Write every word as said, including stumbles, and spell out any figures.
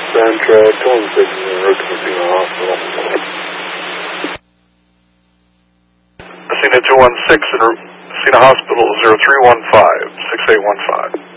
Soundtrack, two one six is en route to Messina Hospital. Messina two one six en route Messina Hospital, zero three one five, six eight one five.